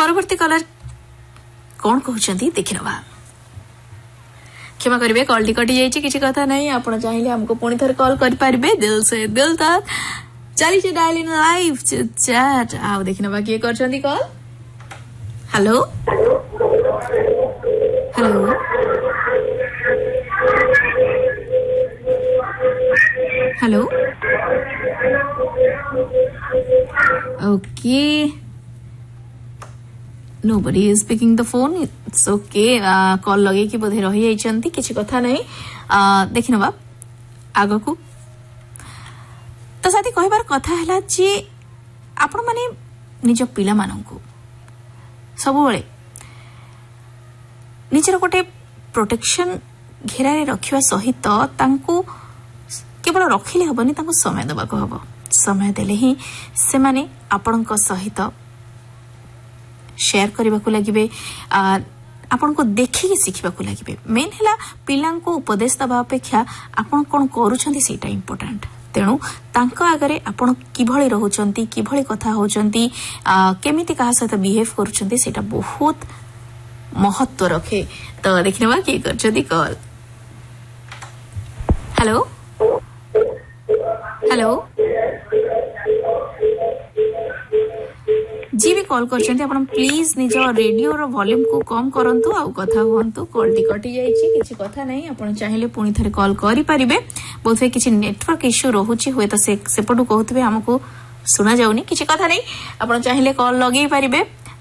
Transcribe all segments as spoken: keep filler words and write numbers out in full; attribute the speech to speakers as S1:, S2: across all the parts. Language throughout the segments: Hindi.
S1: परवर्ती कलर कौन कहते देखी नवा क्षमा करेंगे कॉल टी कटि जाइए किसी कथा नहीं आप चाहिए हमको पुणी थे कॉल करें दिल से दिल तक चली डायल लाइव चैट आओ देखी नवा किए कर call hello hello hello okay nobody is picking the phone it's okay call लगे कि बोधे रही जाइछंती किछि कथा नहीं देखि नबा आगो को तो साथी कहबार कथा हला जे आपण माने निज पिला माननकु सब बेले निजर गोटे प्रोटेक्शन घेरा रे रखिवा सहित तांको केवल रखिले हबनी तांको समय देबा को हबो समय देले ही से माने आपणक सहित शेयर करने को लगे आपण को देखिए शिखा को लगे मेन है पिला उपदेश दवा अपेक्षा आपण कौन करूँ इम्पोर्टाट तेणु तांको आगरे आपण किभଳି रहउचंती किभଳି कथा होचंती केमिति कहा सहित बिहेव करूचंती सेटा बहुत महत्व रखे तो देखिनवा कि करचंती कॉल हेलो हेलो जी भी कॉल करछंती आपण प्लीज निज रेडियो रो वॉल्यूम को कम करंतु आ कथा हुंतु कॉल टी कटि जाईछि किछि कथा नहीं आपण चाहिले पुणी थरे कॉल करि परिबे बोथे किछि नेटवर्क इश्यू रहउछि होय त से सेपटु कहतबे हमको सुना जाउनी किछि कथा नहीं आपण चाहिले कॉल लगेई परिबे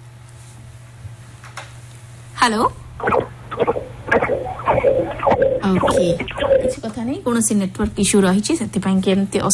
S1: हेलो ओके किछि कथा नहीं कोनोसी नेटवर्क इश्यू रहिछि सेति पई केमति